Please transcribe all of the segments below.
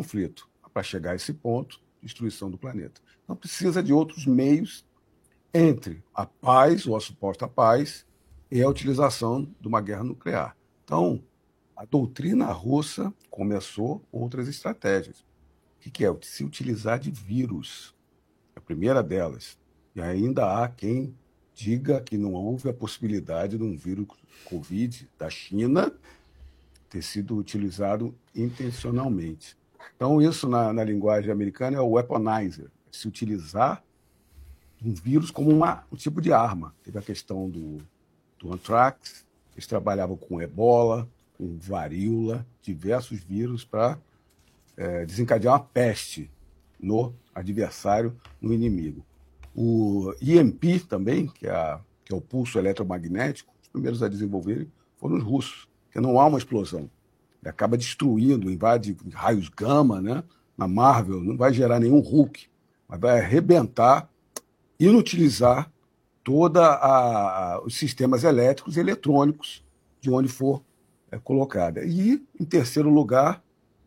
conflito. Para chegar a esse ponto, destruição do planeta. Então precisa de outros meios entre a paz, ou a suposta paz, e a utilização de uma guerra nuclear. Então, a doutrina russa começou outras estratégias. O que é? Se utilizar de vírus. A primeira delas. E ainda há quem diga que não houve a possibilidade de um vírus Covid da China ter sido utilizado intencionalmente. Então, isso na linguagem americana é o weaponizer, se utilizar um vírus como um tipo de arma. Teve a questão do anthrax, eles trabalhavam com ebola, com varíola, diversos vírus para desencadear uma peste no adversário, no inimigo. O EMP também, que é o pulso eletromagnético, os primeiros a desenvolverem foram os russos, porque não há uma explosão. Ele acaba destruindo, invade raios gama, né? Na Marvel, não vai gerar nenhum Hulk, mas vai arrebentar, inutilizar todos os sistemas elétricos e eletrônicos de onde for colocada. E, em terceiro lugar,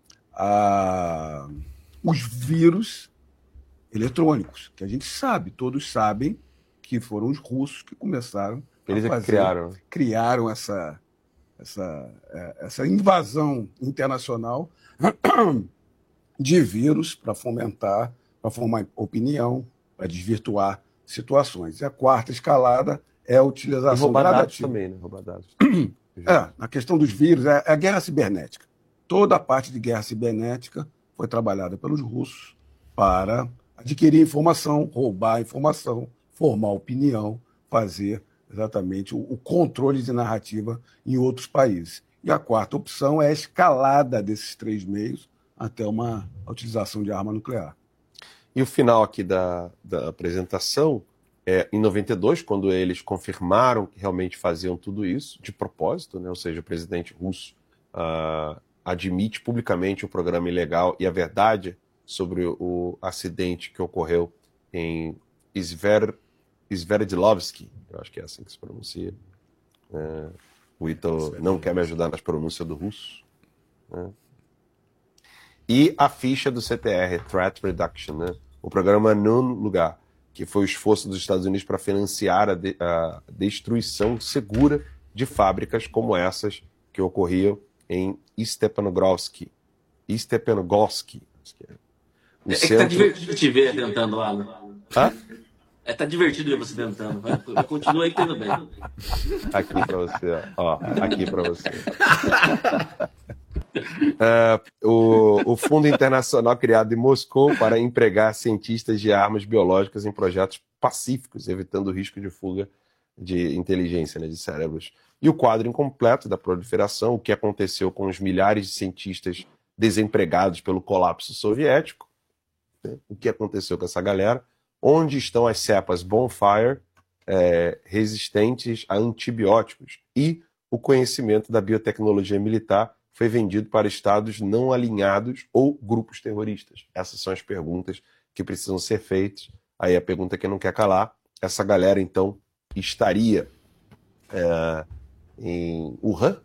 os vírus eletrônicos, que a gente sabe, todos sabem que foram os russos que começaram Eles a fazer, criaram essa invasão internacional de vírus para fomentar, para formar opinião, para desvirtuar situações. E a quarta escalada é a utilização e roubar dados gradativa. também, né? Roubar dados. Na questão dos vírus, é a guerra cibernética. Toda a parte de guerra cibernética foi trabalhada pelos russos para adquirir informação, roubar informação, formar opinião, fazer exatamente o controle de narrativa em outros países. E a quarta opção é a escalada desses três meios até a utilização de arma nuclear. E o final aqui da apresentação é em 92, quando eles confirmaram que realmente faziam tudo isso, de propósito, né? Ou seja, o presidente russo admite publicamente o programa ilegal e a verdade sobre o acidente que ocorreu em Sverdlovsky, eu acho que é assim que se pronuncia. O Ítalo não quer me ajudar nas pronúncias do russo. Né? E a ficha do CTR, Threat Reduction, né? O programa Nono Lugar, que foi o esforço dos Estados Unidos para financiar a destruição segura de fábricas como essas que ocorriam em Stepanogorsk. Tá divertido te ver tentando lá, né? Hã? Tá divertido ver você tentando. Continua aí, tudo bem. Aqui para você, ó. Aqui para você. O Fundo Internacional criado em Moscou para empregar cientistas de armas biológicas em projetos pacíficos, evitando o risco de fuga de inteligência, né, de cérebros. E o quadro incompleto da proliferação, o que aconteceu com os milhares de cientistas desempregados pelo colapso soviético, né? O que aconteceu com essa galera, onde estão as cepas Bonfire resistentes a antibióticos, e o conhecimento da biotecnologia militar foi vendido para estados não alinhados ou grupos terroristas. Essas são as perguntas que precisam ser feitas. Aí a pergunta que não quer calar, essa galera então estaria em Wuhan?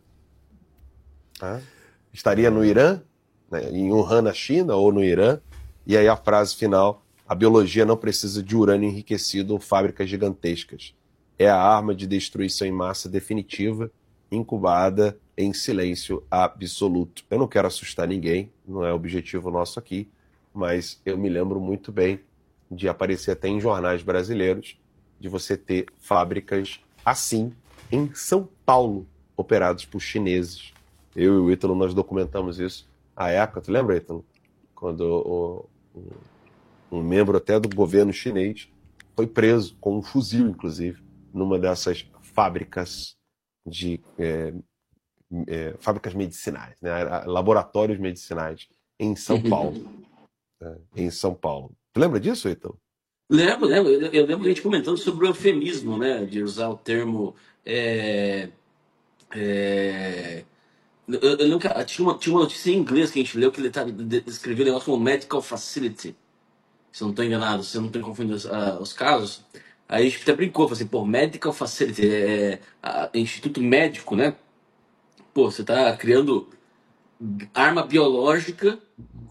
Estaria no Irã? Né? Em Wuhan, na China, ou no Irã? E aí a frase final: a biologia não precisa de urânio enriquecido ou fábricas gigantescas. É a arma de destruição em massa definitiva, incubada em silêncio absoluto. Eu não quero assustar ninguém, não é objetivo nosso aqui, mas eu me lembro muito bem de aparecer até em jornais brasileiros, de você ter fábricas assim em São Paulo, operadas por chineses. Eu e o Ítalo, nós documentamos isso à época. Tu lembra, Ítalo? Quando um membro até do governo chinês foi preso com um fuzil, inclusive, numa dessas fábricas de fábricas medicinais, né? Laboratórios medicinais em São Paulo. Em São Paulo. Tu lembra disso, Ítalo? Lembro. Eu lembro a gente comentando sobre o eufemismo, né? De usar o termo. Eu nunca, tinha uma notícia em inglês que a gente leu que ele descreveu um negócio como medical facility. Se eu não estou enganado, se eu não estou confundindo os casos. Aí a gente até brincou, falou assim, pô, medical facility, instituto médico, né? Pô, você está criando arma biológica